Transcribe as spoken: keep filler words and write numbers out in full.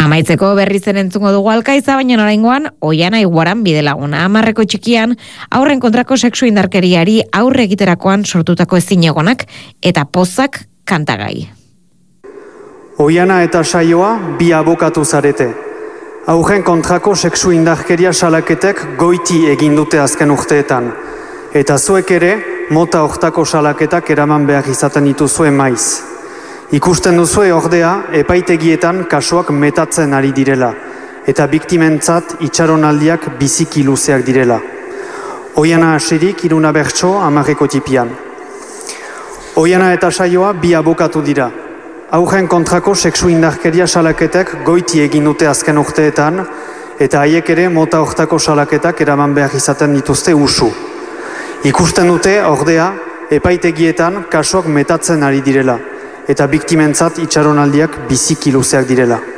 Amaitzeko berriz ere entzungo dugu Alkaiza, baina oraingoan Oiana Iguaran Bidelaguna. Hamarreko txikian aurren kontrako sexu indarkeriari aurre egiterakoan sortutako ezinegonak eta pozak kantagai. Oiana eta Saioa bi abokatu zarete. Aurren kontrako sexu indarkeria salaketek goiti egin dute azken urteetan. Eta zuek ere mota hortako salaketak eraman behar izaten dituzue maiz. Ikusten duzue ordea epaitegietan kasuak metatzen ari direla, eta biktimentzat itxaronaldiak biziki luzeak direla. Oiana hasirik Iruna Bertso hamarreko tipian. Oiana eta Saioa bi abokatu dira. Aurren kontrako sexu indarkeria salaketek goiti egin dute azken urteetan, eta haiek ere mota hortako salaketak eraman behar izaten dituzte usu. Ikusten dute ordea epaitegietan kasuak metatzen ari direla, eta biktimentzat itxaronaldiak biziki luzeak direla.